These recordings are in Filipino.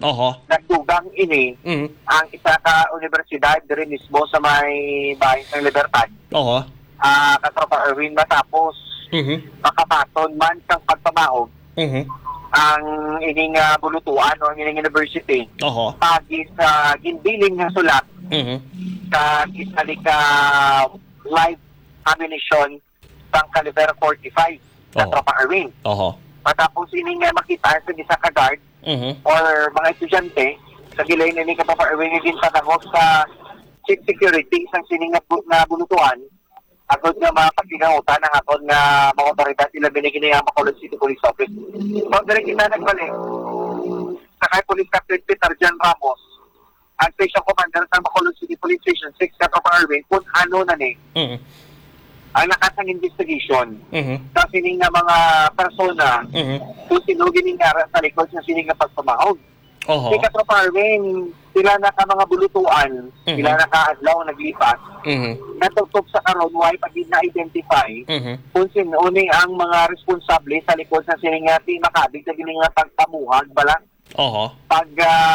Oho. nagdugang ini ang isa ka universidad diri mismo sa may bayan ng Libertad. Oho. Katropa Erwin, matapos makapaton man sang pagpamaog ang ining bulutuan o ang ining university. Oho. Pagi sa ginbiling nga sulat sa isali ka live ammunition sang caliber 45 Katropa Erwin. Oho. Matapos ining makita sa isa ka guard or mga estudyante sa gilay na ni Katropa Erwin nga gintanong sa chief security isang sining na bulutuan agad nga mga pagkinautan ng akon nga mga otoridad sila binigyan niya Bacolod City Police Office. So, direct na nagbalik sa kay Police Captain Peter Jan Ramos, ang Station Commander sa Bacolod City Police Station 6 Katropa Erwin, kung ano na ni ang nakasang investigation sa sining nga mga persona kung sino giningara sa likod sa sining nga pagpamahog. Si Katropa Erwin, sila na ka mga bulutuan, sila na ka-adlaw naglipas, natugtog sa karon why pag na-identify kung sino ang mga responsable sa likod sa sining nga makabig sa gining nga pagpamuhag bala. Pag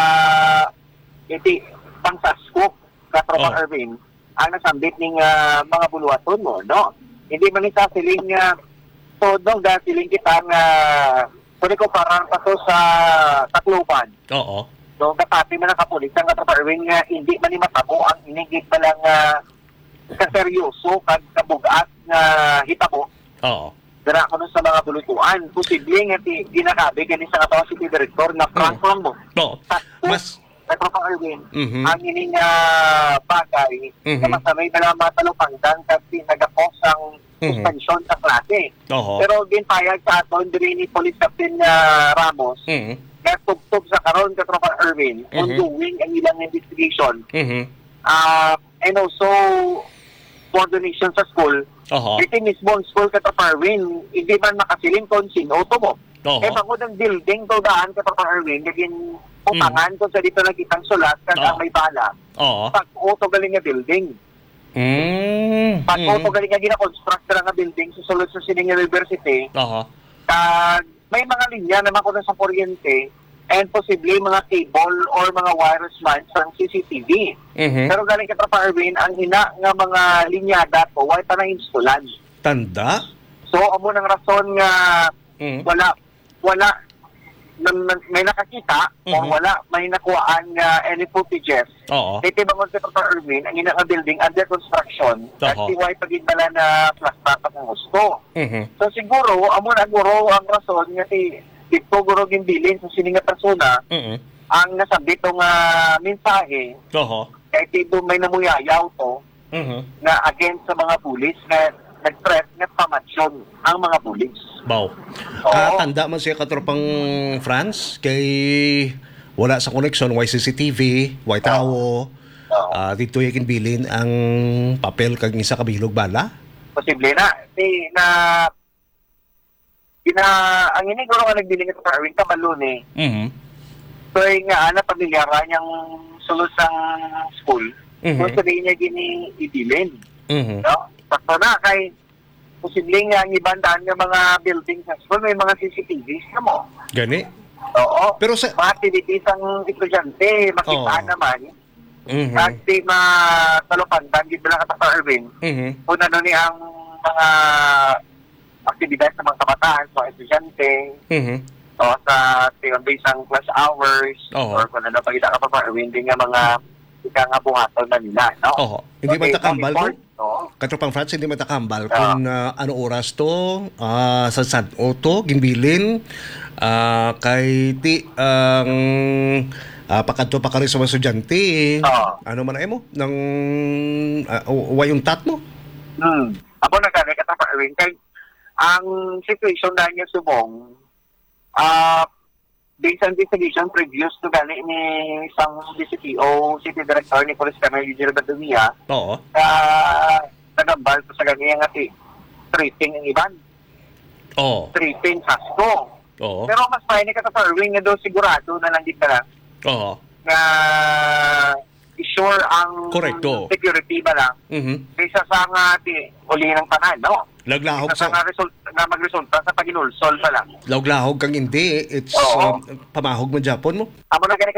iti pangsaskop Katropa Erwin, ang nasambit ning mga buluaton mo, no? Hindi man ni sa siling todo dahil siling kita nga pwede ko parang pato sa Tacloban. So, kapati man ang kapulis ang Katropa Erwin nga hindi man ni matabo ang inigit pa lang kaseryoso kag kabugat nga hitabo. Dara ko nun sa mga bulutuan. Posible nga ginakabi ganin sa katawa city director na Frank mo. Mas Katropa Erwin, ang ining bagay na masamay na lang matalupangdan kasi nagapos ang suspension sa klase. Pero ginpayag sa aton diri ni Police Captain Ramos, tugtog sa karon Katropa Erwin, ongoing ang ilang investigation. And also coordination sa school. Ito mismo ang school Katropa Erwin, hindi man makasiling kung sino mo. Pagod ang building to daan Katropa Erwin, naging utangan kung sa dito nakitang sulat kaya may bala. Pag-auto galing nga building. Pag-auto galing nga gina-construct nga building sa sulod sa Sining University. May mga linya naman ko na sa kuryente and possibly mga cable or mga wireless lines sa CCTV. Pero galing Katropa Erwin, ang hina nga mga linyada to, why pa na-installan. Tanda? So, amo ng rason nga wala may nakakita o wala may nakuhaan nga any footages. Dito bangon sa Katropa Erwin, ang ina building under construction at why pagigmala na plaster pa ng gusto. So siguro, amo na guro ang rason nga dito guro ginbilin sa sining nga persona ang nasabit ng mensahe. Kaya dito may namuyayaw to na against sa mga pulis na nag-threat na pamatsyon ang mga pulis. Tanda man siya Katropang France kay wala sa connection why CCTV, why tao dito yakin bilin ang papel kag isa kabilog bala? Posible na. Ang iniguro nga nagbiling ito sa Erwin Kamalun So nga pamilyara niyang sulusang school. So sabihin niya gini ibilin. No? Sakto na kay posibleng ang ibandaan ng mga buildings sa school, may mga CCTVs na mo. Gani? Oo. Pero sa mga activities ang estudyante, makita naman. Kasi matalupandan, hindi lang Katropa Erwin. Kung ano ni ang mga aktibidad sa mga kabataan, sa estudyante, o sa basang class hours, or kung ano pag ita Katropa Erwin, din nga mga nga buhaton na nila, no? Hindi man takambal ko? Katropang France, hindi man takambal kung ano oras to, sa San Otto, ginbilin, kay ti ang pakadto pa ka rin sa mga estudyante, ano man ay mo? Nang wayong tat mo? Ako nagkagay Katropa Erwin, kay ang situation na niya subong, based on investigation previous to gani ni isang DCPO, City Director ni Police Colonel Eugene Badumia, nagambal ko sa gani nga tripping ang iban. Tripping sasko. Pero mas fine ni Katropa Erwin nga doon sigurado na lang dito na na i-sure ang security ba lang kaysa sa nga uli ng tanan, no? Laglahog sa magresulta sa paginulsol pa lang. Laglahog kang hindi, it's pamahog mo Japon mo. Amo na